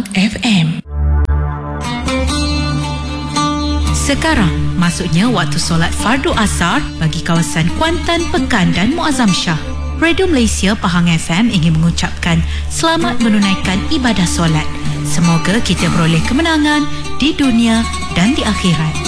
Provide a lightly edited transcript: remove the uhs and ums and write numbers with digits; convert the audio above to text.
FM. Sekarang maksudnya waktu solat fardu asar bagi kawasan Kuantan, Pekan dan Muazzam Shah. Radio Malaysia Pahang FM ingin mengucapkan selamat menunaikan ibadah solat. Semoga kita beroleh kemenangan di dunia dan di akhirat.